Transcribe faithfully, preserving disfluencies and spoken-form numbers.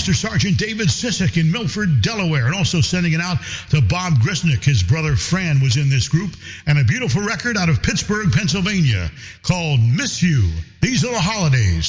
Master Sergeant David Sissick in Milford, Delaware, and also sending it out to Bob Grisnick. His brother Fran was in this group, and a beautiful record out of Pittsburgh, Pennsylvania, called Miss You. These are the holidays.